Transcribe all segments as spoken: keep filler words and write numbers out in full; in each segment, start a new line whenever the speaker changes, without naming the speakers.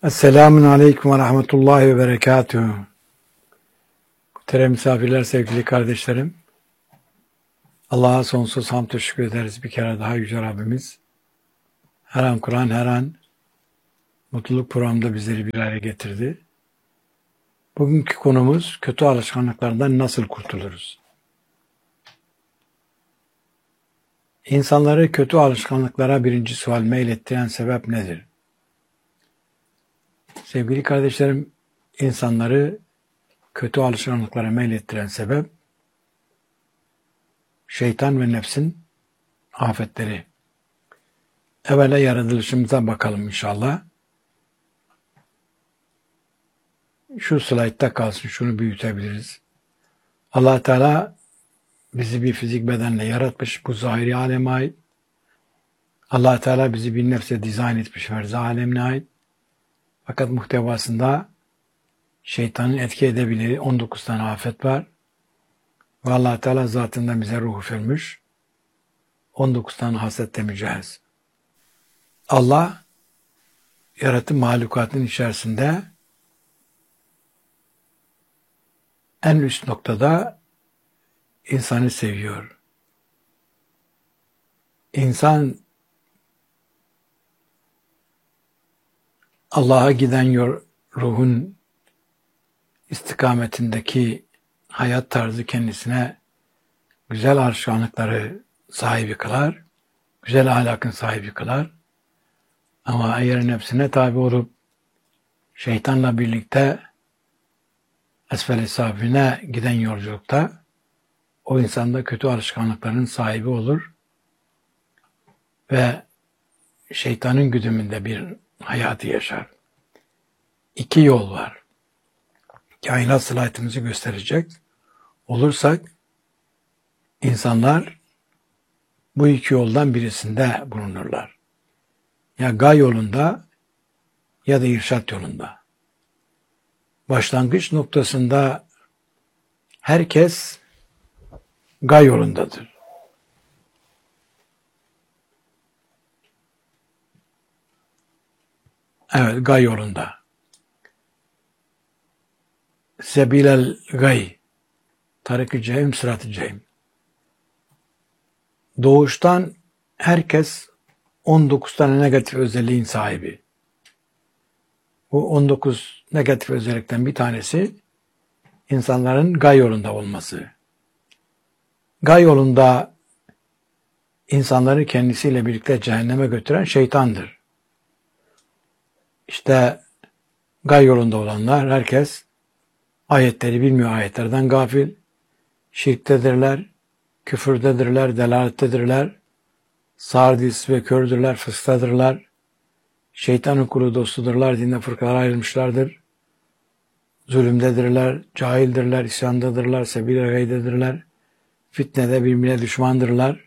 Esselamun Aleyküm ve Rahmetullahi ve Berekatuhu. Muhterem misafirler, sevgili kardeşlerim. Allah'a sonsuz hamd teşekkür ederiz bir kere daha Yüce Rabbimiz. Her an Kur'an, her an mutluluk programında bizleri bir araya getirdi. Bugünkü konumuz kötü alışkanlıklardan nasıl kurtuluruz? İnsanları kötü alışkanlıklara birinci sual meylettiren sebep nedir? Sevgili kardeşlerim, insanları kötü alışkanlıklara meylettiren sebep şeytan ve nefsin afetleri. Evvela yaratılışımıza bakalım inşallah. Şu slaytta kalsın, şunu büyütebiliriz. Allah Teala bizi bir fizik bedenle yaratmış, bu zahiri aleme ait. Allah Teala bizi bir nefse dizayn etmiş, ferzi alemine ait. Fakat muhtevasında şeytanın etki edebildiği on dokuz tane afet var. Ve Allah Teala zatında bize ruh vermiş. on dokuz tane hasette mücehez. Allah yaratı mahlukatın içerisinde en üst noktada insanı seviyor. İnsan Allah'a giden yol, ruhun istikametindeki hayat tarzı kendisine güzel alışkanlıkları sahibi kılar, güzel ahlakın sahibi kılar. Ama eğer nefsine tabi olup şeytanla birlikte esfel-i safine giden yolculukta o insanda kötü alışkanlıkların sahibi olur ve şeytanın güdümünde bir hayatı yaşar. İki yol var. Kainat slaytımızı gösterecek olursak insanlar bu iki yoldan birisinde bulunurlar. Ya gay yolunda ya da irşat yolunda. Başlangıç noktasında herkes gay yolundadır. Evet, gay yolunda. Sebilel gay, tarik-i cehim, sırat-ı cehim. Doğuştan herkes on dokuz tane negatif özelliğin sahibi. Bu on dokuz negatif özellikten bir tanesi insanların gay yolunda olması. Gay yolunda insanları kendisiyle birlikte cehenneme götüren şeytandır. İşte gay yolunda olanlar herkes ayetleri bilmiyor, ayetlerden gafil, şirktedirler, küfürdedirler, delalettedirler, sağır dilsiz ve kördürler, fıskadırlar, şeytanın kulu dostudurlar, dinde fırkalara ayrılmışlardır, zulümdedirler, cahildirler, isyandadırlar, sebil-i gaydedirler, fitnede birbirine düşmandırlar,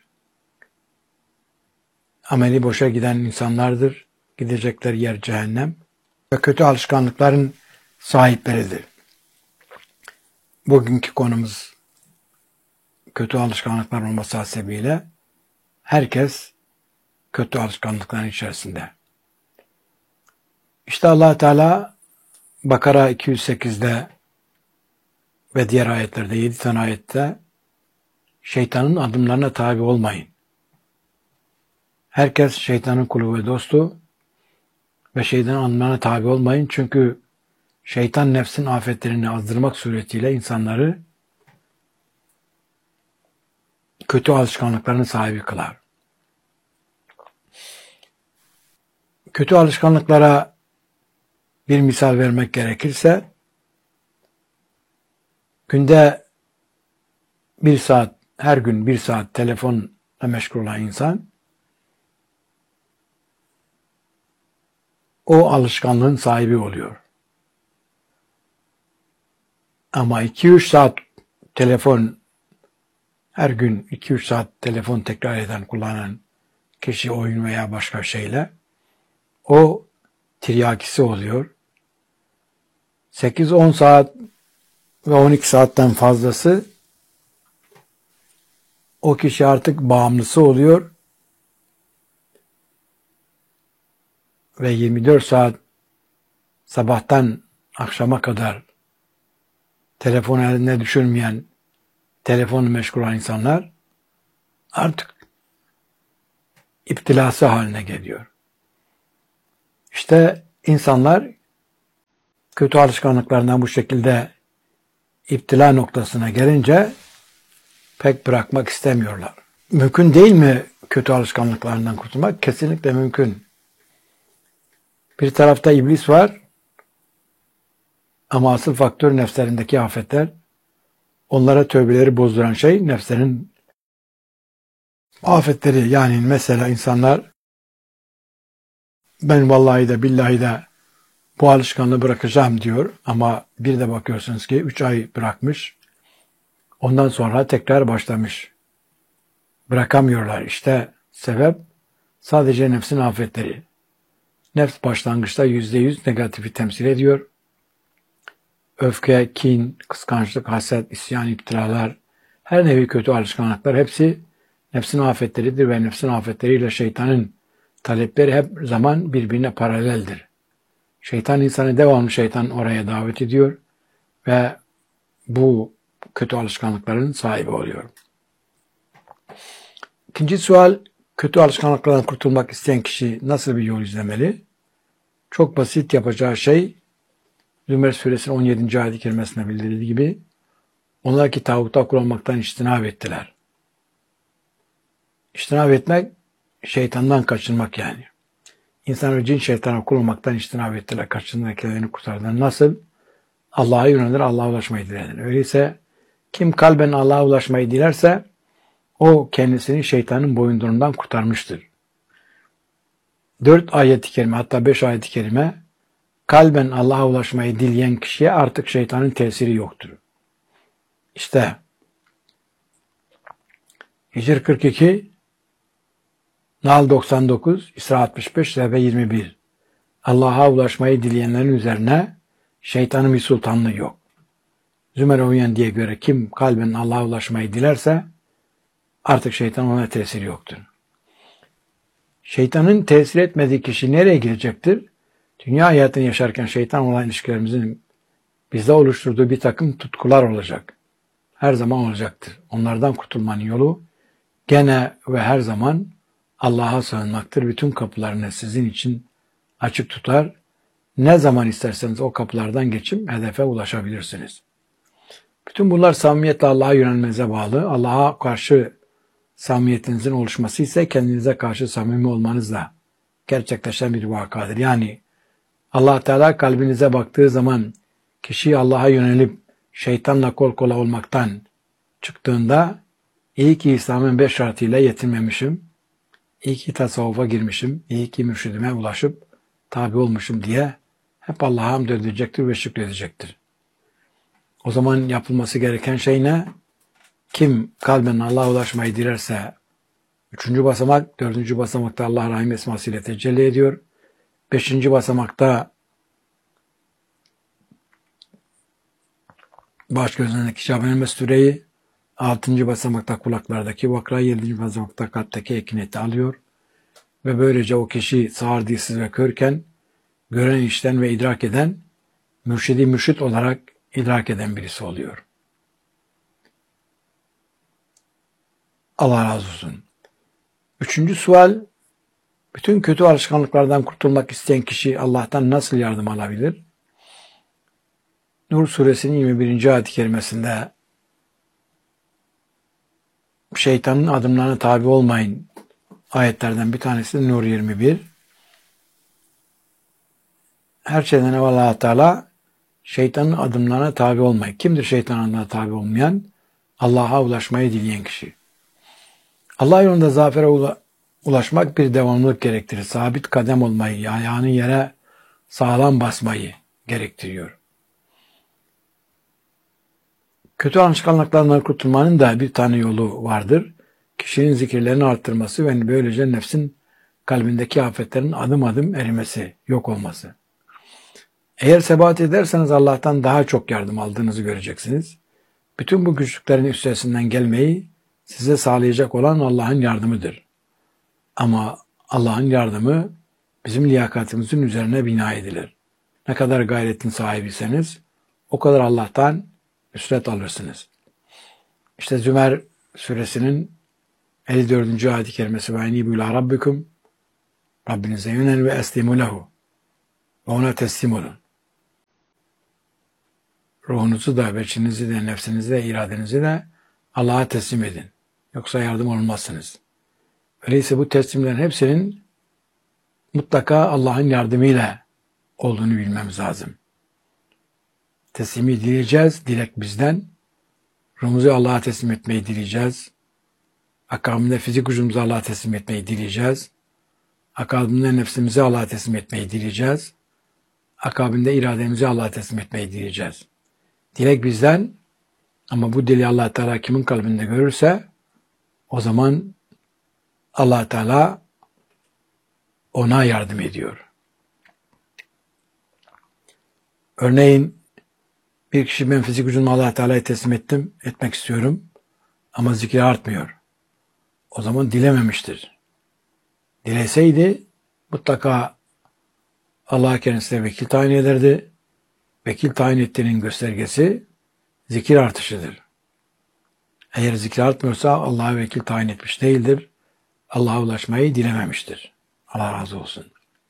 ameli boşa giden insanlardır, gidecekleri yer cehennem ve kötü alışkanlıkların sahipleridir. Bugünkü konumuz kötü alışkanlıklar olması hasebiyle herkes kötü alışkanlıkların içerisinde. İşte Allah Teala Bakara iki yüz sekizde ve diğer ayetlerde, yedi tane ayette şeytanın adımlarına tabi olmayın. Herkes şeytanın kulu ve dostu ve şeytanın adımlarına tabi olmayın. Çünkü şeytan nefsin afetlerini azdırmak suretiyle insanları kötü alışkanlıkların sahibi kılar. Kötü alışkanlıklara bir misal vermek gerekirse, günde bir saat, her gün bir saat telefonla meşgul olan insan, o alışkanlığın sahibi oluyor. Ama iki üç saat telefon, her gün iki üç saat telefon tekrar eden, kullanan kişi oyun veya başka şeyle, o tiryakisi oluyor. sekiz on saat ve on iki saatten fazlası o kişi artık bağımlısı oluyor ve yirmi dört saat sabahtan akşama kadar telefon eline düşürmeyen, telefonu meşgul olan insanlar artık iptilası haline geliyor. İşte insanlar kötü alışkanlıklarından bu şekilde iptila noktasına gelince pek bırakmak istemiyorlar. Mümkün değil mi kötü alışkanlıklarından kurtulmak? Kesinlikle mümkün. Bir tarafta iblis var ama asıl faktör nefslerindeki afetler. Onlara tövbeleri bozduran şey nefslerin afetleri. Yani mesela insanlar ben vallahi de billahi de bu alışkanlığı bırakacağım diyor ama bir de bakıyorsunuz ki üç ay bırakmış. Ondan sonra tekrar başlamış. Bırakamıyorlar. İşte sebep sadece nefsin afetleri. Nefs başlangıçta yüzde yüz negatifi temsil ediyor. Öfke, kin, kıskançlık, haset, isyan, iptiralar, her nevi kötü alışkanlıklar hepsi nefsin afetleridir ve nefsin afetleriyle şeytanın talepleri hep zaman birbirine paraleldir. Şeytan insanı devamlı şeytan oraya davet ediyor ve bu kötü alışkanlıkların sahibi oluyor. İkinci sual, kötü alışkanlıklardan kurtulmak isteyen kişi nasıl bir yol izlemeli? Çok basit, yapacağı şey Zümer suresinin on yedinci ayet-i kerimesinde bildirildiği gibi onlar ki tağuta kul olmaktan içtinab ettiler. İçtinab etmek şeytandan kaçınmak yani. İnsan ve cin şeytana kul olmaktan içtinab ettiler. Kaçındılar, kendilerini kurtardılar. Nasıl? Allah'a yönelir, Allah'a ulaşmayı dilerler. Öyleyse kim kalben Allah'a ulaşmayı dilerse o kendisini şeytanın boyundurundan kurtarmıştır. Dört ayet-i kerime, hatta beş ayet-i kerime kalben Allah'a ulaşmayı dileyen kişiye artık şeytanın tesiri yoktur. İşte Hicr kırk iki, Nahl doksan dokuz, İsra altmış beş ve yirmi bir. Allah'a ulaşmayı dileyenlerin üzerine şeytanın bir sultanlığı yok. Zümer on diye göre kim kalben Allah'a ulaşmayı dilerse artık şeytan ona tesiri yoktur. Şeytanın tesir etmediği kişi nereye girecektir? Dünya hayatını yaşarken şeytan olan ilişkilerimizin bizde oluşturduğu bir takım tutkular olacak. Her zaman olacaktır. Onlardan kurtulmanın yolu gene ve her zaman Allah'a sığınmaktır. Bütün kapılarını sizin için açık tutar. Ne zaman isterseniz o kapılardan geçip hedefe ulaşabilirsiniz. Bütün bunlar samimiyetle Allah'a yönelmenize bağlı. Allah'a karşı samimiyetinizin oluşması ise kendinize karşı samimi olmanızla gerçekleşen bir vakadır. Yani Allah Teala kalbinize baktığı zaman kişi Allah'a yönelip şeytanla kol kola olmaktan çıktığında iyi ki İslam'ın beş şartıyla yetinmemişim, iyi ki tasavvufa girmişim, iyi ki mürşidime ulaşıp tabi olmuşum diye hep Allah'a hamd edecektir ve şükredecektir. O zaman yapılması gereken şey ne? Kim kalben Allah'a ulaşmayı dilerse üçüncü basamak, dördüncü basamakta Allah Rahim esmasıyla tecelli ediyor. Beşinci basamakta baş gözündeki Şaban-ı Süreyi, altıncı basamakta kulaklardaki vakra, yedinci basamakta kalpteki ekineti alıyor. Ve böylece o kişi sağır, dilsiz ve körken gören, işten ve idrak eden, mürşidi mürşit olarak idrak eden birisi oluyor. Allah razı olsun. Üçüncü sual, bütün kötü alışkanlıklardan kurtulmak isteyen kişi Allah'tan nasıl yardım alabilir? Nur suresinin yirmi birinci ayet-i kerimesinde şeytanın adımlarına tabi olmayın ayetlerden bir tanesi Nur yirmi bir. Her şeyden evvel Allah Teala şeytanın adımlarına tabi olmayın. Kimdir şeytanın adımlarına tabi olmayan? Allah'a ulaşmayı dileyen kişi. Allah yolunda zafere ulaşmak bir devamlılık gerektirir. Sabit kadem olmayı, ayağını yere sağlam basmayı gerektiriyor. Kötü alışkanlıklarından kurtulmanın da bir tane yolu vardır. Kişinin zikirlerini arttırması ve böylece nefsin kalbindeki afetlerin adım adım erimesi, yok olması. Eğer sebat ederseniz Allah'tan daha çok yardım aldığınızı göreceksiniz. Bütün bu güçlüklerin üstesinden gelmeyi size sağlayacak olan Allah'ın yardımıdır. Ama Allah'ın yardımı bizim liyakatimizin üzerine bina edilir. ne kadar gayretin sahibiyseniz o kadar Allah'tan nusret alırsınız. İşte Zümer suresinin elli dördüncü ayet-i kerimesi ve enibu ila rabbikum, Rabbinize yönel ve eslimu lehu, ve ona teslim olun. Ruhunuzu da, beçinizi de, nefsinizi de, iradenizi de Allah'a teslim edin. Yoksa yardım olmazsınız. Öyleyse bu teslimlerin hepsinin mutlaka Allah'ın yardımıyla olduğunu bilmemiz lazım. Teslimi dileyeceğiz, dilek bizden. Ruhumuzu Allah'a teslim etmeyi dileyeceğiz. Akabinde fizik gücümüzü Allah'a teslim etmeyi dileyeceğiz. Akabinde nefsimizi Allah'a teslim etmeyi dileyeceğiz. Akabinde irademizi Allah'a teslim etmeyi dileyeceğiz. Dilek bizden ama bu dili Allah Teala kimin kalbinde görürse o zaman Allah Teala ona yardım ediyor. Örneğin bir kişi ben fizik gücümü Allah Teala'ya teslim ettim, etmek istiyorum ama zikri artmıyor. O zaman dilememiştir. Dileseydi mutlaka Allah kendisine vekil tayin ederdi. Vekil tayin ettiğinin göstergesi zikir artışıdır. Eğer zikir artmıyorsa Allah'a vekil tayin etmiş değildir. Allah'a ulaşmayı dilememiştir. Allah razı olsun.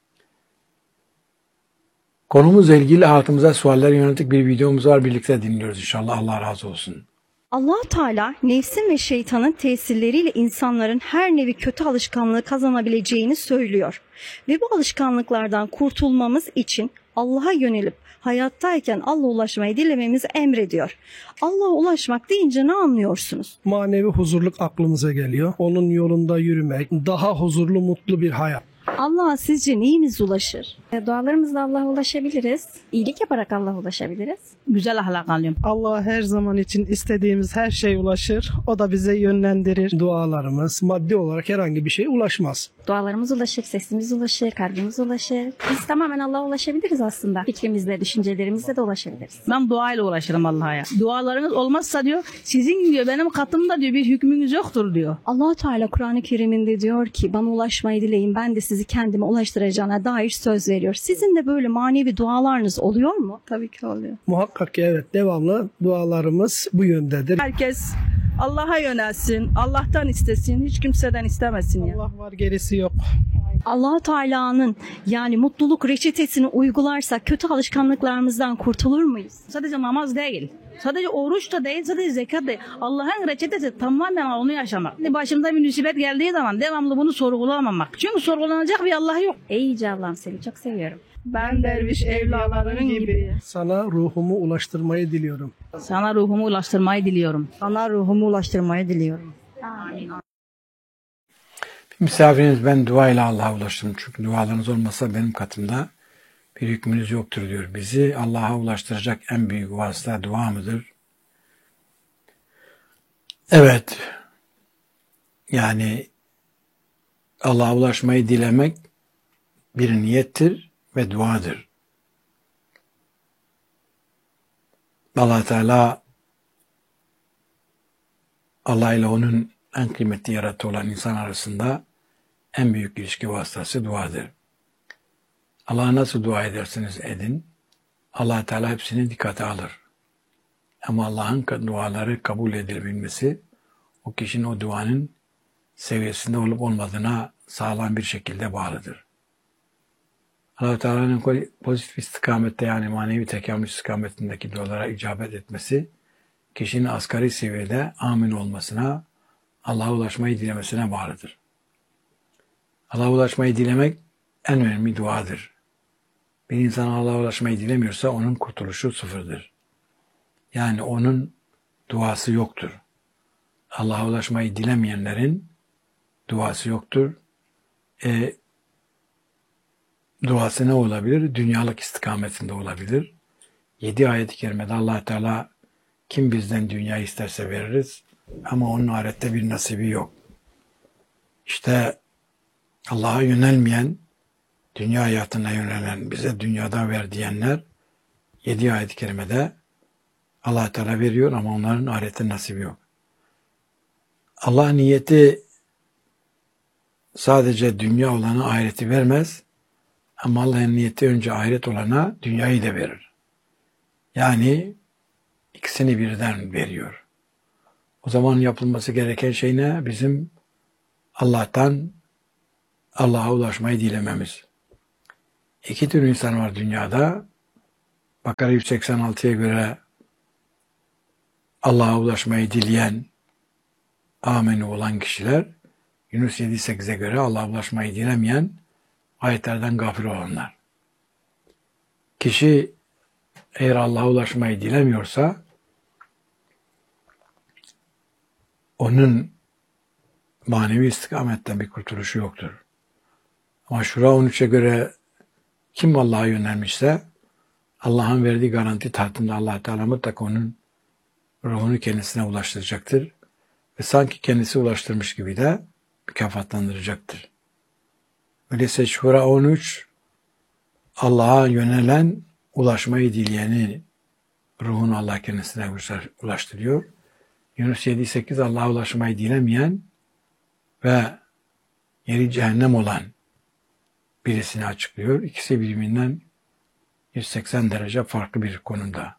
Konumuzla ilgili hayatımıza sualler yönelik bir videomuz var. Birlikte dinliyoruz inşallah. Allah razı olsun.
Allah Teala nefsin ve şeytanın tesirleriyle insanların her nevi kötü alışkanlığı kazanabileceğini söylüyor. Ve bu alışkanlıklardan kurtulmamız için Allah'a yönelip hayattayken Allah'a ulaşmayı dilememizi emrediyor. Allah'a ulaşmak deyince ne anlıyorsunuz?
Manevi huzurluk aklımıza geliyor. Onun yolunda yürümek, daha huzurlu, mutlu bir hayat.
Allah'a sizce neyimiz ulaşır?
Dualarımızla Allah'a ulaşabiliriz. İyilik yaparak Allah'a ulaşabiliriz.
Güzel ahlak alayım.
Allah her zaman için istediğimiz her şey ulaşır. O da bize yönlendirir.
Dualarımız maddi olarak herhangi bir şeye ulaşmaz.
Dualarımız ulaşır, sesimiz ulaşır, kalbimiz ulaşır. Biz tamamen Allah'a ulaşabiliriz aslında. Fikrimizle, düşüncelerimizle de ulaşabiliriz.
Ben duayla ulaşırım Allah'a. Dualarınız olmazsa diyor, sizin diyor benim katımda diyor bir hükmünüz yoktur diyor.
Allah Teala Kur'an-ı Kerim'inde diyor ki bana ulaşmayı dileyin, ben de sizi kendime ulaştıracağına dair söz veriyor. Sizin de böyle manevi dualarınız oluyor mu?
Tabii ki oluyor.
Muhakkak ki evet, devamlı dualarımız bu yöndedir.
Herkes Allah'a yönelsin, Allah'tan istesin, hiç kimseden istemesin ya.
Allah var, gerisi yok.
Allah Teala'nın yani mutluluk reçetesini uygularsak kötü alışkanlıklarımızdan kurtulur muyuz?
Sadece namaz değil. Sadece oruç da değil, sadece zekat değil. Allah'ın reçetesi tamamen onu yaşamak. Başımda bir musibet geldiği zaman devamlı bunu sorgulamamak. Çünkü sorgulanacak bir Allah yok.
Ey Yüce Allah'ım, seni çok seviyorum.
Ben derviş evlaların gibi.
Sana ruhumu ulaştırmayı diliyorum.
Sana ruhumu ulaştırmayı diliyorum.
Sana ruhumu ulaştırmayı diliyorum.
Amin.
Misafiriniz ben duayla Allah'a ulaştım. Çünkü dualarınız olmasa benim katımda bir hükmünüz yoktur diyor. Bizi Allah'a ulaştıracak en büyük vasıta dua mıdır? Evet. Yani Allah'a ulaşmayı dilemek bir niyettir ve duadır. Allah Teala Allah ile onun en kıymetli yarattığı olan insan arasında en büyük ilişki vasıtası duadır. Allah'a nasıl dua edersiniz edin, Allah Teala hepsini dikkate alır. Ama Allah'ın duaları kabul edilebilmesi, o kişinin o duanın seviyesinde olup olmadığına sağlam bir şekilde bağlıdır. Allah Teala'nın pozitif istikamette yani manevi tekamül istikametindeki dualara icabet etmesi, kişinin asgari seviyede amin olmasına, Allah'a ulaşmayı dilemesine bağlıdır. Allah'a ulaşmayı dilemek en önemli duadır. Bir insan Allah'a ulaşmayı dilemiyorsa onun kurtuluşu sıfırdır. Yani onun duası yoktur. Allah'a ulaşmayı dilemeyenlerin duası yoktur. E, duası ne olabilir? Dünyalık istikametinde olabilir. Yedi ayet-i kerimede Allah Teala kim bizden dünya isterse veririz ama onun ahirette bir nasibi yok. İşte Allah'a yönelmeyen, dünya hayatına yönelen, bize dünyada ver diyenler yedi ayet-i kerimede Allah Teala veriyor ama onların ahirette nasibi yok. Allah niyeti sadece dünya olanı ahireti vermez Ama Allah'ın niyeti önce ahiret olana dünyayı da verir. Yani ikisini birden veriyor. O zaman yapılması gereken şey ne? Bizim Allah'tan Allah'a ulaşmayı dilememiz. İki tür insan var dünyada. Bakara yüz seksen altıya göre Allah'a ulaşmayı dileyen, ameni olan kişiler, Yunus yedi sekize göre Allah'a ulaşmayı dilemeyen, ayetlerden gafil olanlar. Kişi eğer Allah'a ulaşmayı dilemiyorsa, onun manevi istikametten bir kurtuluşu yoktur. Ama Şura on üçe göre kim Allah'a yönelmişse, Allah'ın verdiği garanti tahtında Allah Teala mutlaka onun ruhunu kendisine ulaştıracaktır. Ve sanki kendisi ulaştırmış gibi de mükafatlandıracaktır. Öyleyse Şura on üç, Allah'a yönelen, ulaşmayı dileyeni ruhunu Allah kendisine ulaştırıyor. Yunus yedi sekiz Allah'a ulaşmayı dilemeyen ve yeri cehennem olan birisini açıklıyor. İkisi birbirinden yüz seksen derece farklı bir konumda.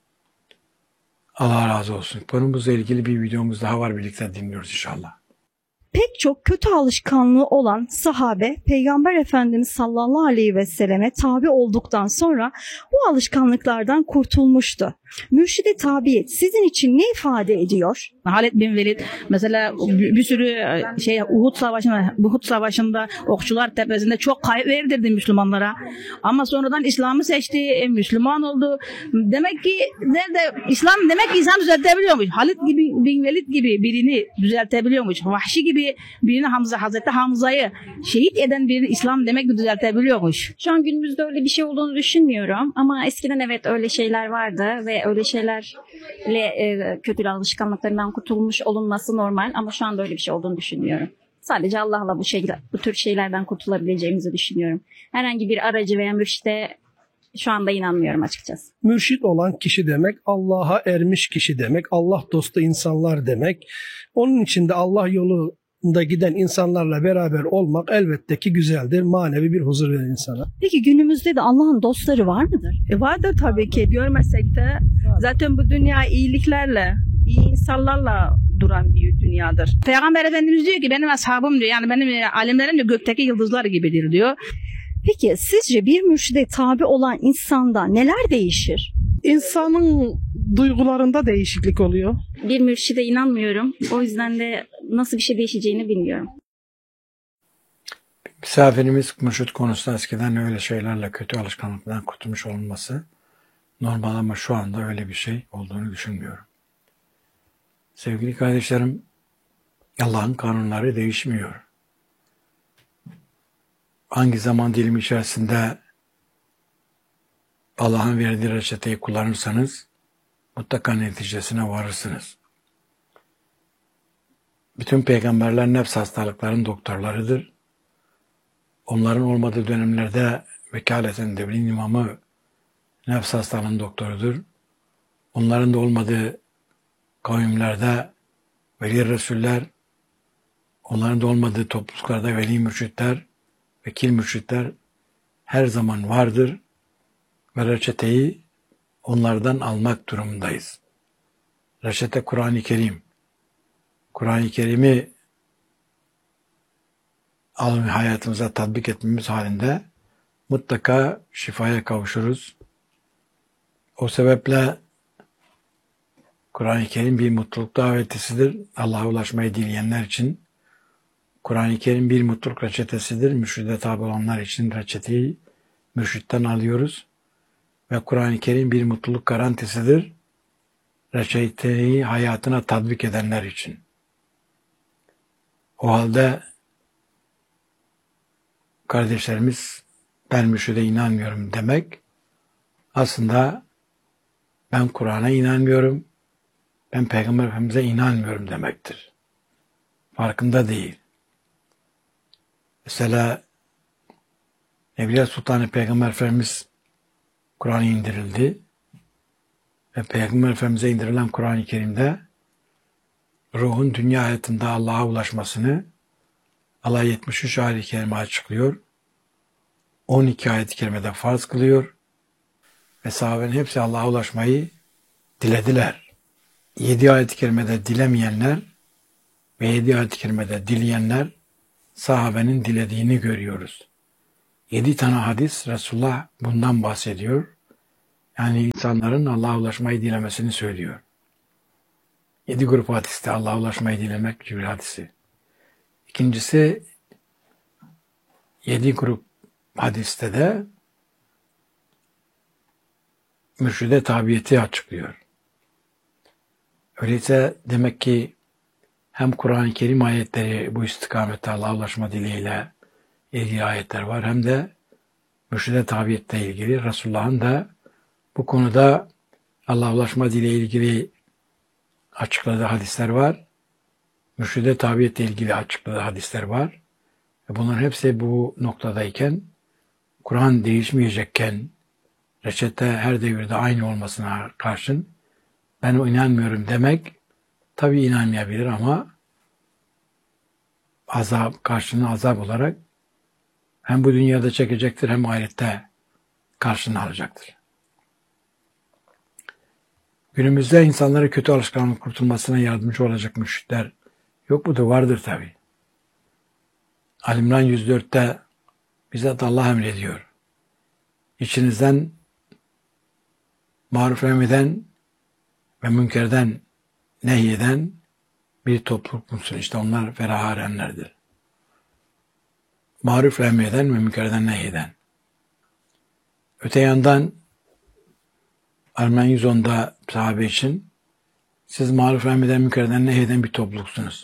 Allah razı olsun. Konumuzla ilgili bir videomuz daha var. Birlikte dinliyoruz inşallah.
Pek çok kötü alışkanlığı olan sahabe, Peygamber Efendimiz sallallahu aleyhi ve selleme tabi olduktan sonra bu alışkanlıklardan kurtulmuştu. Mürşid-i tabiyet sizin için ne ifade ediyor?
Halid bin Velid mesela bir, bir sürü şey Uhud Savaşı'nda, Uhud Savaşı'nda Okçular Tepesi'nde çok kayıp verdirdi Müslümanlara. Ama sonradan İslam'ı seçti, Müslüman oldu. Demek ki nerede İslam demek ki insan düzeltebiliyormuş. Halid gibi, bin Velid gibi birini düzeltebiliyormuş. Vahşi gibi birini Hamza, Hazreti Hamza'yı şehit eden birini İslam demek ki düzeltebiliyormuş.
Şu an günümüzde öyle bir şey olduğunu düşünmüyorum. Ama eskiden evet öyle şeyler vardı ve öyle şeylerle e, kötü alışkanlıklarından kurtulmuş olunması normal ama şu anda öyle bir şey olduğunu düşünmüyorum. Sadece Allah'la bu şeyler, bu tür şeylerden kurtulabileceğimizi düşünüyorum. Herhangi bir aracı veya mürşide şu anda inanmıyorum açıkçası.
Mürşit olan kişi demek, Allah'a ermiş kişi demek, Allah dostu insanlar demek. Onun için de Allah yolunda giden insanlarla beraber olmak elbette ki güzeldir, manevi bir huzur verir insana.
Peki günümüzde de Allah'ın dostları var mıdır?
E vardır tabii ki. Görmesek de zaten bu dünya iyiliklerle, iyi insanlarla duran bir dünyadır.
Peygamber Efendimiz diyor ki benim ashabım diyor yani benim alimlerim de gökteki yıldızlar gibidir diyor.
Peki sizce bir mürşide tabi olan insanda neler değişir?
İnsanın duygularında değişiklik oluyor.
Bir mürşide inanmıyorum. O yüzden de nasıl bir şey değişeceğini bilmiyorum.
Misafirimiz mürşid konusunda eskiden öyle şeylerle kötü alışkanlıklardan kurtulmuş olması normal ama şu anda öyle bir şey olduğunu düşünmüyorum. Sevgili kardeşlerim, Allah'ın kanunları değişmiyor. Hangi zaman dilimi içerisinde Allah'ın verdiği reçeteyi kullanırsanız mutlaka neticesine varırsınız. Bütün peygamberler nefs hastalıkların doktorlarıdır. Onların olmadığı dönemlerde vekaleten devrin imamı nefs hastalığının doktorudur. Onların da olmadığı kavimlerde veli resuller, onların da olmadığı topluluklarda veli mürşitler, vekil mürşitler her zaman vardır ve reçeteyi onlardan almak durumundayız. Reçete Kur'an-ı Kerim. Kur'an-ı Kerim'i alıp hayatımıza tatbik etmemiz halinde mutlaka şifaya kavuşuruz. O sebeple Kur'an-ı Kerim bir mutluluk davetisidir. Allah'a ulaşmayı dileyenler için Kur'an-ı Kerim bir mutluluk reçetesidir. Mürşide tabi olanlar için reçeteyi mürşitten alıyoruz. Ve Kur'an-ı Kerim bir mutluluk garantisidir. Reçeteyi hayatına tatbik edenler için. O halde kardeşlerimiz ben mürşide inanmıyorum demek aslında ben Kur'an'a inanmıyorum, ben Peygamber Efendimiz'e inanmıyorum demektir. Farkında değil. Mesela Evliya Sultanı Peygamber Efendimiz Kur'an indirildi ve Peygamber Efendimiz'e indirilen Kur'an-ı Kerim'de ruhun dünya hayatında Allah'a ulaşmasını Allah yetmiş üç ayet-i kerime açıklıyor. on iki ayet-i kerimede farz kılıyor ve sahabenin hepsi Allah'a ulaşmayı dilediler. yedi ayet-i kerimede dilemeyenler ve yedi ayet-i kerimede dileyenler sahabenin dilediğini görüyoruz. Yedi tane hadis Resulullah bundan bahsediyor. Yani insanların Allah'a ulaşmayı dilemesini söylüyor. Yedi grup hadiste Allah'a ulaşmayı dilemek Cibril hadisi. İkincisi yedi grup hadiste de mürşide tabiyeti açıklıyor. Öyleyse demek ki hem Kur'an-ı Kerim ayetleri bu istikamette Allah'a ulaşma dileğiyle ilgili ayetler var, hem de mürşide tabiyetle ilgili Resulullah'ın da bu konuda Allah'a ulaşma dileğiyle ilgili açıkladığı hadisler var. Mürşide tabiyetle ilgili açıkladığı hadisler var. Ve bunların hepsi bu noktadayken, Kur'an değişmeyecekken, reçete her devirde aynı olmasına karşın ben o inanmıyorum demek tabii inanmayabilir ama azap, karşılığını azap olarak hem bu dünyada çekecektir hem ahirette karşılığını alacaktır. Günümüzde insanlara kötü alışkanlık kurtulmasına yardımcı olacak mürşitler yok mudur? Vardır tabii. Ali İmran yüz dörtte bizzat Allah emrediyor. İçinizden maruf emreden ve münkerden nehyeden bir topluluk bulsun. İşte onlar feraha erenlerdir. Maruf emreden ve münkerden nehyeden. Öte yandan Armen yüz onda sahabe için siz maruf emreden münkerden nehyeden bir topluluksunuz.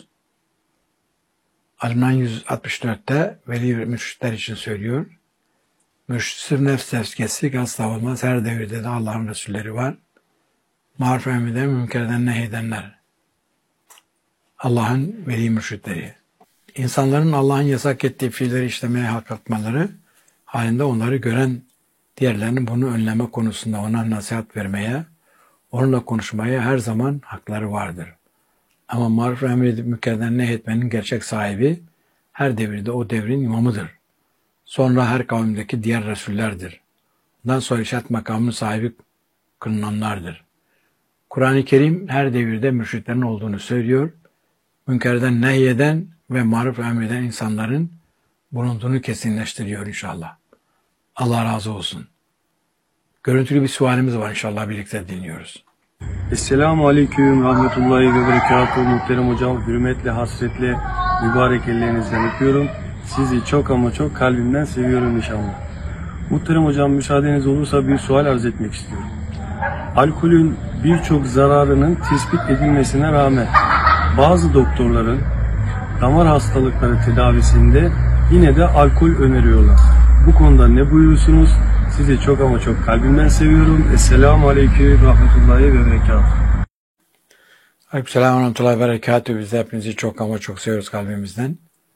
Armen yüz altmış dörtte veli mürşitler için söylüyor. Mürşit sırf nefs tezkiyesi asla olmaz. Her devirde de Allah'ın Resulleri var. Maruf emreden münkerden nehyedenler. Allah'ın veli mürşitleri. İnsanların Allah'ın yasak ettiği fiilleri işlemeye kalkmaları halinde onları gören diğerlerinin bunu önleme konusunda ona nasihat vermeye, onunla konuşmaya her zaman hakları vardır. Ama maruf emredip münkerden nehyetmenin gerçek sahibi her devirde o devrin imamıdır. Sonra her kavimdeki diğer Resullerdir. Bundan sonra irşat makamının sahibi kılınanlardır. Kur'an-ı Kerim her devirde mürşitlerin olduğunu söylüyor. Münkerden nehyeden ve maruf emreden insanların bulunduğunu kesinleştiriyor inşallah. Allah razı olsun. Görüntülü bir sualimiz var inşallah birlikte dinliyoruz.
Esselamu Aleyküm Rahmetullahi ve Berekatuhu. Muhterem hocam, hürmetle, hasretle, mübarek ellerinizden öpüyorum. Sizi çok ama çok kalbimden seviyorum inşallah. Muhterem hocam, müsaadeniz olursa bir sual arz etmek istiyorum. Alkolün birçok zararının tespit edilmesine rağmen bazı doktorların damar hastalıkları tedavisinde yine de alkol öneriyorlar. Bu konuda ne buyurursunuz? Sizi çok ama çok kalbimden seviyorum. Esselamu Aleyküm Rahmetullahi ve Berekatuhu.
Aleykümselam ve Rahmetullahi ve Berekatuhu. Biz de hepinizi çok ama çok seviyoruz kalbimizden.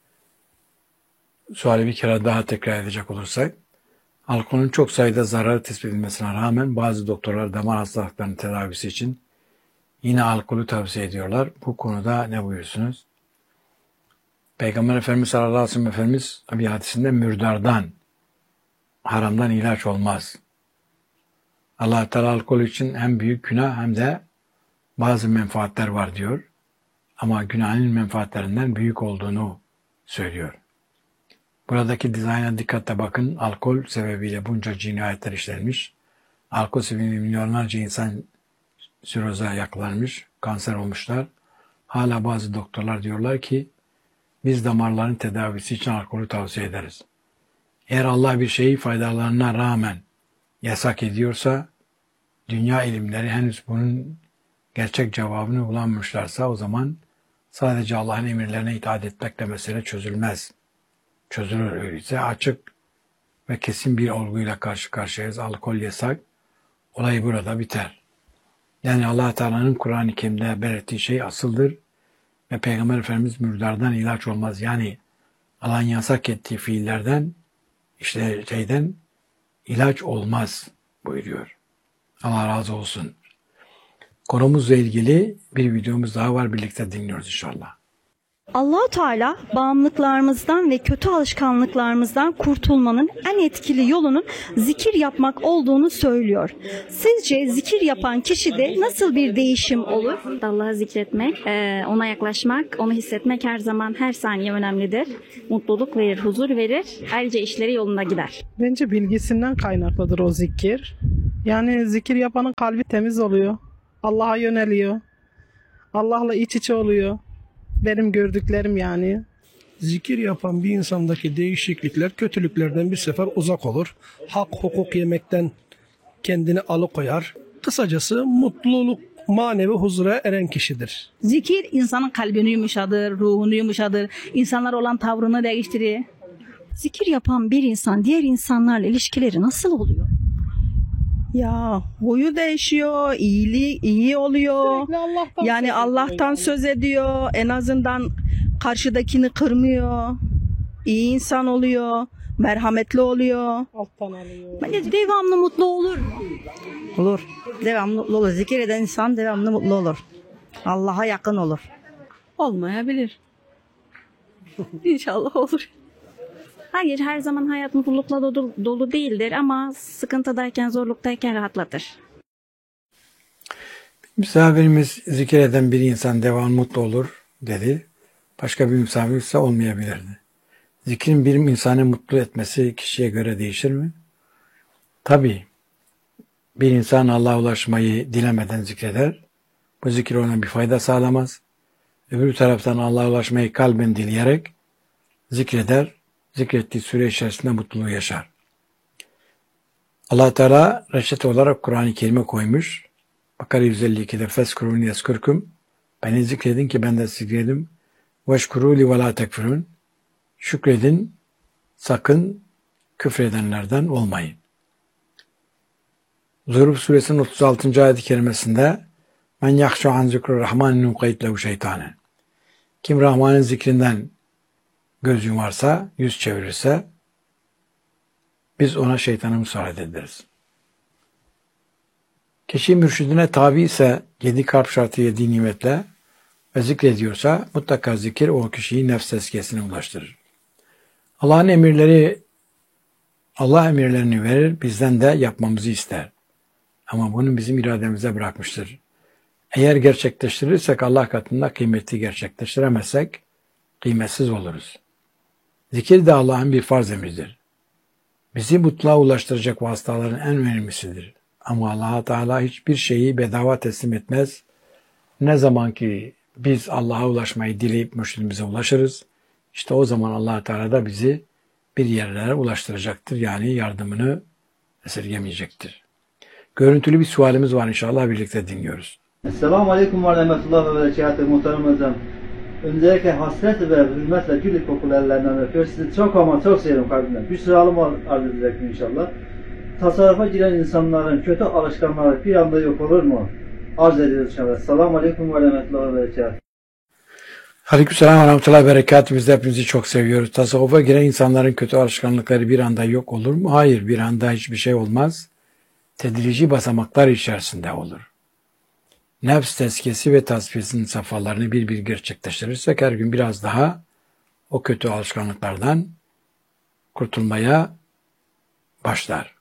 Suali bir kere daha tekrar edecek olursak, alkolün çok sayıda zararı tespit edilmesine rağmen bazı doktorlar damar hastalıklarının tedavisi için yine alkolü tavsiye ediyorlar. Bu konuda ne buyursunuz? Peygamber Efendimiz sallallahu aleyhi ve sellem Efendimiz bir hadisinde mürdardan, haramdan ilaç olmaz. Allah Teala alkol için hem büyük günah hem de bazı menfaatler var diyor. Ama günahın menfaatlerinden büyük olduğunu söylüyor. Buradaki dizayna dikkatle bakın. Alkol sebebiyle bunca cinayetler işlenmiş. Alkol sebebiyle milyonlarca insan siroza yakalanmış, kanser olmuşlar. Hala bazı doktorlar diyorlar ki biz damarların tedavisi için alkolü tavsiye ederiz. Eğer Allah bir şeyi faydalarına rağmen yasak ediyorsa, dünya ilimleri henüz bunun gerçek cevabını bulamamışlarsa o zaman sadece Allah'ın emirlerine itaat etmekle mesele çözülmez. Çözülür öyleyse açık ve kesin bir olguyla karşı karşıyayız. Alkol yasak. Olay burada biter. Yani Allah Teala'nın Kur'an-ı Kerim'de belirttiği şey asıldır ve Peygamber Efendimiz mürdardan ilaç olmaz. Yani Allah'ın yasak ettiği fiillerden, işte şeyden ilaç olmaz buyuruyor. Allah razı olsun. Konumuzla ilgili bir videomuz daha var. Birlikte dinliyoruz inşallah.
Allah-u Teala bağımlılıklarımızdan ve kötü alışkanlıklarımızdan kurtulmanın en etkili yolunun zikir yapmak olduğunu söylüyor. Sizce zikir yapan kişide nasıl bir değişim olur?
Allah'ı zikretmek, e, ona yaklaşmak, onu hissetmek her zaman her saniye önemlidir. Mutluluk verir, huzur verir. Ayrıca işleri yolunda gider.
Bence bilgisinden kaynaklıdır o zikir. Yani zikir yapanın kalbi temiz oluyor. Allah'a yöneliyor. Allah'la iç içe oluyor. Benim gördüklerim yani.
Zikir yapan bir insandaki değişiklikler kötülüklerden bir sefer uzak olur. Hak hukuk yemekten kendini alıkoyar. Kısacası mutluluk, manevi huzura eren kişidir.
Zikir insanın kalbini yumuşadır, ruhunu yumuşadır, insanlar olan tavrını değiştirir.
Zikir yapan bir insan diğer insanlarla ilişkileri nasıl oluyor?
Ya huyu değişiyor, iyiliği iyi oluyor.
Sürekli Allah'tan
Yani
söz
Allah'tan
ediyor.
söz ediyor. En azından karşıdakini kırmıyor. İyi insan oluyor. Merhametli oluyor.
Alttan alıyor.
Hani devamlı mutlu olur mu?
Olur. Devamlı mutlu olur. Zikir eden insan devamlı mutlu olur. Allah'a yakın olur.
Olmayabilir. İnşallah olur.
Hayır, her zaman hayat mutlulukla dolu, dolu değildir ama sıkıntıdayken, zorluktayken rahatlatır.
Misafirimiz zikir eden bir insan devamlı mutlu olur dedi. Başka bir misafir ise olmayabilirdi. Zikrin bir insanı mutlu etmesi kişiye göre değişir mi? Tabii. Bir insan Allah'a ulaşmayı dilemeden zikreder. Bu zikir ona bir fayda sağlamaz. Öbür taraftan Allah'a ulaşmayı kalben dileyerek zikreder. Zikrettiği süre içerisinde mutluluğu yaşar. Allah Teala reçete olarak Kur'an-ı Kerim'e koymuş. Bakara yüz elli ikide feskuruni yeskurkum. Beni zikredin ki ben de zikredim. Veşkuruli ve la tekfurun. Şükredin, sakın küfredenlerden olmayın. Zuhruf suresinin otuz altıncı ayet-i kerimesinde men yahşu an zikru rahmanin nuqayt lehu şeytanen. Kim Rahman'ın zikrinden göz yumarsa, yüz çevirirse biz ona şeytanı müsaade ederiz. Kişi mürşidine tabi ise yedi kalp şartı yedi nimetle ve zikrediyorsa mutlaka zikir o kişiyi nefs tezkiyesine ulaştırır. Allah'ın emirleri, Allah emirlerini verir, bizden de yapmamızı ister. Ama bunu bizim irademize bırakmıştır. Eğer gerçekleştirirsek Allah katında kıymeti gerçekleştiremezsek kıymetsiz oluruz. Zikir de Allah'ın bir farz emridir. Bizi mutluluğa ulaştıracak vasıtaların en önemlisidir. Ama Allah Teala hiçbir şeyi bedava teslim etmez. Ne zaman ki biz Allah'a ulaşmayı dileyip mürşidimize ulaşırız, işte o zaman Allah Teala da bizi bir yerlere ulaştıracaktır. Yani yardımını esirgemeyecektir. Görüntülü bir sualimiz var, inşallah birlikte dinliyoruz.
Esselamu Aleyküm ve Rahmetullah ve Berekatuhu muhterem hocam. Öncelikle hasret ve hürmetle gül kokulu ellerinden öpüyor. Sizi çok ama çok seviyorum kalbimden. Bir sıralım arz edecektim inşallah. Tasarrufa giren insanların kötü alışkanlıkları bir anda yok olur mu? Arz ediyoruz inşallah. Esselamu Aleyküm ve Rahmetullah ve Berekatuhu.
Aleykümselam ve rahmetullahi ve berekatuhu. Biz de hepinizi çok seviyoruz. Tasavvufa giren insanların kötü alışkanlıkları bir anda yok olur mu? Hayır, bir anda hiçbir şey olmaz. Tedrici basamaklar içerisinde olur. Nefs tezkiyesi ve tasfiyesinin safhalarını bir bir gerçekleştirirsek her gün biraz daha o kötü alışkanlıklardan kurtulmaya başlar.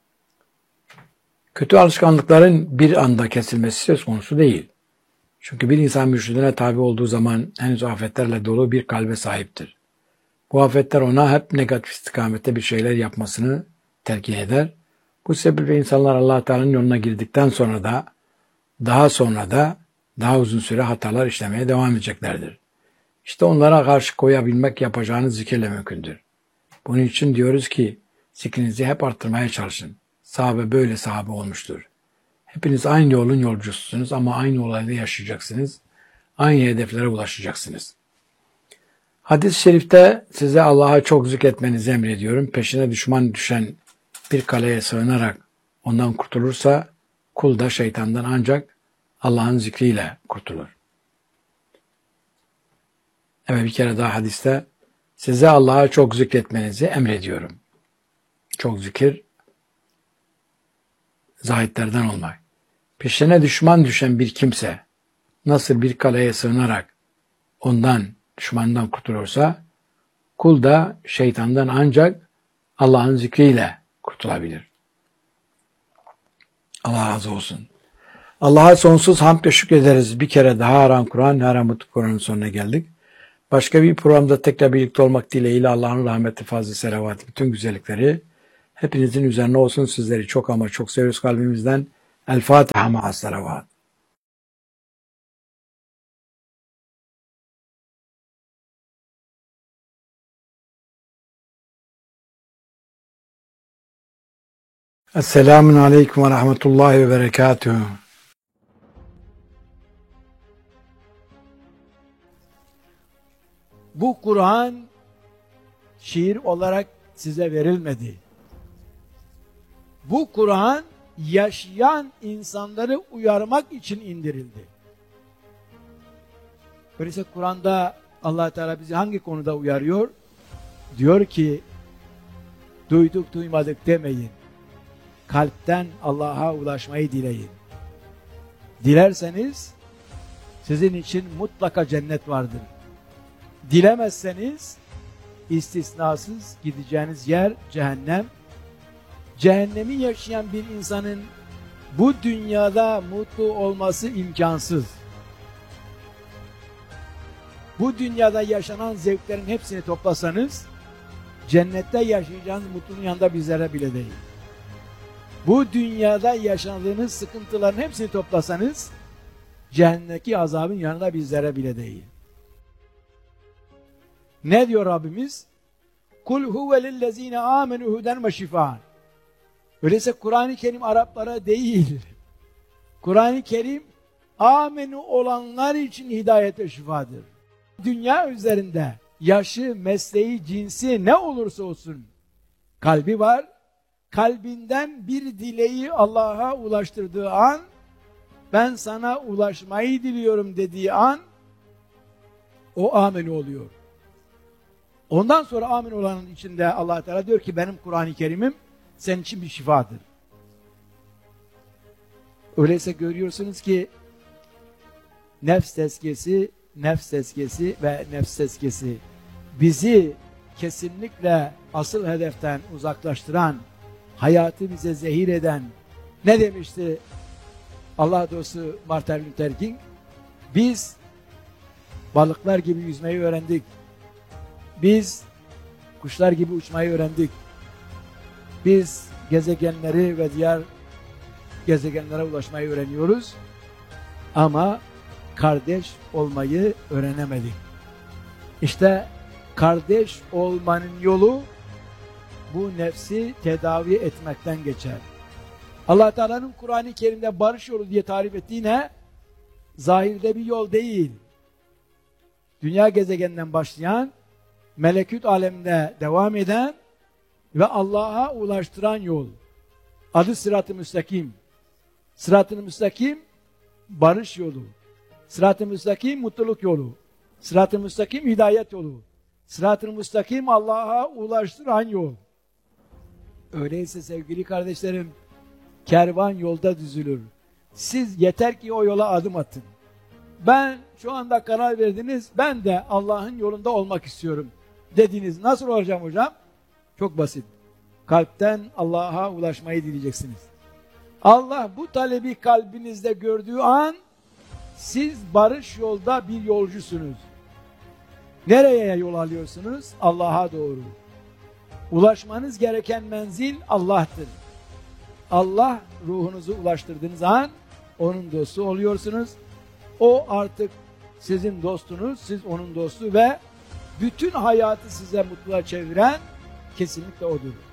Kötü alışkanlıkların bir anda kesilmesi söz konusu değil. Çünkü bir insan mürşidine tabi olduğu zaman henüz afetlerle dolu bir kalbe sahiptir. Bu afetler ona hep negatif istikamette bir şeyler yapmasını telkin eder. Bu sebeple insanlar Allah Teala'nın yoluna girdikten sonra da daha sonra da daha uzun süre hatalar işlemeye devam edeceklerdir. İşte onlara karşı koyabilmek yapacağınız zikirle mümkündür. Bunun için diyoruz ki zikrinizi hep arttırmaya çalışın. Sahabe böyle sahabe olmuştur. Hepiniz aynı yolun yolcususunuz ama aynı olayda yaşayacaksınız. Aynı hedeflere ulaşacaksınız. Hadis-i şerifte size Allah'a çok zikretmenizi emrediyorum. Peşine düşman düşen bir kaleye sığınarak ondan kurtulursa kul da şeytandan ancak Allah'ın zikriyle kurtulur. Evet, bir kere daha hadiste size Allah'a çok zikretmenizi emrediyorum. Çok zikir zahitlerden olmak. Peşine düşman düşen bir kimse nasıl bir kaleye sığınarak ondan düşmandan kurtulursa, kul da şeytandan ancak Allah'ın zikriyle kurtulabilir. Allah razı olsun. Allah'a sonsuz hamd ve şükrederiz. Bir kere daha Haram Kur'an, Haram Mutlu Kur'an'ın sonuna geldik. Başka bir programda tekrar birlikte olmak dileğiyle Allah'ın rahmeti, fazlı selavatı, bütün güzellikleri hepinizin üzerine olsun. Sizleri çok ama çok seviyoruz kalbimizden. El Fatiha ma'as selavat. Esselamun Aleyküm ve Rahmetullahi ve Berekatuhu.
Bu Kur'an şiir olarak size verilmedi. Bu Kur'an yaşayan insanları uyarmak için indirildi. Öyleyse Kur'an'da Allah Teala bizi hangi konuda uyarıyor? Diyor ki, duyduk duymadık demeyin. Kalpten Allah'a ulaşmayı dileyin. Dilerseniz sizin için mutlaka cennet vardır. Dilemezseniz istisnasız gideceğiniz yer cehennem. Cehennemi yaşayan bir insanın bu dünyada mutlu olması imkansız. Bu dünyada yaşanan zevklerin hepsini toplasanız cennette yaşayacağınız mutluluğun yanında bir zerre bile değil. Bu dünyada yaşadığınız sıkıntıların hepsini toplasanız cehennemdeki azabın yanında bir zerre bile değil. Ne diyor Rabbimiz? Kul huve lillezine amenu huden ve şifaan. Öyleyse Kur'an-ı Kerim Araplara değil. Kur'an-ı Kerim amenu olanlar için hidayet ve şifadır. Dünya üzerinde yaşı, mesleği, cinsi ne olursa olsun kalbi var. Kalbinden bir dileği Allah'a ulaştırdığı an, ben sana ulaşmayı diliyorum dediği an, o amin oluyor. Ondan sonra amin olanın içinde Allah Teala diyor ki benim Kur'an-ı Kerim'im senin için bir şifadır. Öyleyse görüyorsunuz ki nefs tezkiyesi, nefs tezkiyesi ve nefs tezkiyesi bizi kesinlikle asıl hedeften uzaklaştıran, hayatı bize zehir eden, ne demişti Allah dostu Martin Luther King? Biz balıklar gibi yüzmeyi öğrendik. Biz kuşlar gibi uçmayı öğrendik. Biz gezegenleri ve diğer gezegenlere ulaşmayı öğreniyoruz. Ama kardeş olmayı öğrenemedik. İşte kardeş olmanın yolu bu nefsi tedavi etmekten geçer. Allah Teala'nın Kur'an-ı Kerim'de barış yolu diye tarif ettiği ne? Zahirde bir yol değil. Dünya gezegeninden başlayan, melekut aleminde devam eden ve Allah'a ulaştıran yol. Adı Sırat-ı Müstakim. Sırat-ı Müstakim barış yolu. Sırat-ı Müstakim mutluluk yolu. Sırat-ı Müstakim hidayet yolu. Sırat-ı Müstakim Allah'a ulaştıran yol. Öyleyse sevgili kardeşlerim, kervan yolda düzülür. Siz yeter ki o yola adım atın. Ben şu anda karar verdiniz, ben de Allah'ın yolunda olmak istiyorum dediniz. Nasıl olacağım hocam? Çok basit. Kalpten Allah'a ulaşmayı dileyeceksiniz. Allah bu talebi kalbinizde gördüğü an siz barış yolda bir yolcusunuz. Nereye yol alıyorsunuz? Allah'a doğru. Ulaşmanız gereken menzil Allah'tır. Allah ruhunuzu ulaştırdığınız an onun dostu oluyorsunuz. O artık sizin dostunuz, siz onun dostu ve bütün hayatı size mutluluğa çeviren kesinlikle odur.